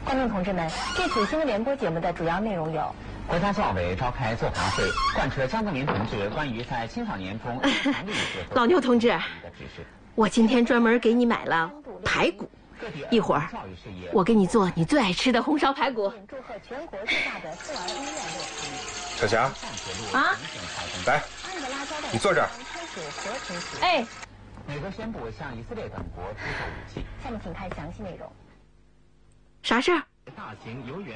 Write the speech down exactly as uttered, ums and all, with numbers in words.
观众同志们，这次新闻联播节目的主要内容有： 国家教委召开座谈会，贯彻江泽民同志关于在青少年中老牛同志，我今天专门给你买了排骨，一会儿我给你做你最爱吃的红烧排骨。 祝贺全国最大的妇儿医院落成。 小霞， 啊， 来，你坐这儿。 哎， 美国宣布向以色列等国出售武器。 下面请看详细内容。 啥事儿？ 大型游园。